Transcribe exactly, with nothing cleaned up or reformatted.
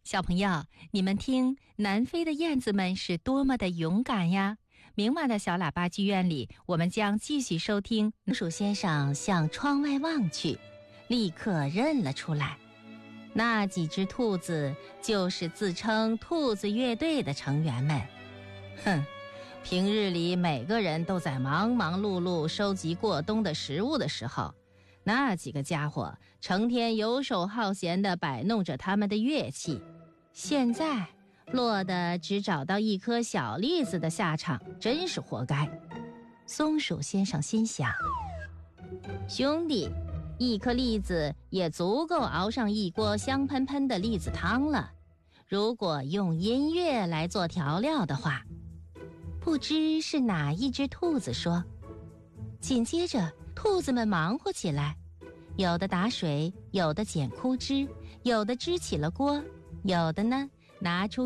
小朋友，你们听，南非的燕子们是多么的勇敢呀！明晚的小喇叭剧院里，我们将继续收听。松鼠先生向窗外望去，立刻认了出来，那几只兔子就是自称兔子乐队的成员们。哼，平日里每个人都在忙忙碌碌收集过冬的食物的时候，那几个家伙成天游手好闲地摆弄着他们的乐器，现在落得只找到一颗小栗子的下场，真是活该。松鼠先生心想，兄弟，一颗栗子也足够熬上一锅香喷喷的栗子汤了，如果用音乐来做调料的话。不知是哪一只兔子说。紧接着兔子们忙活起来，有的打水，有的捡枯枝，有的支起了锅，有的呢拿出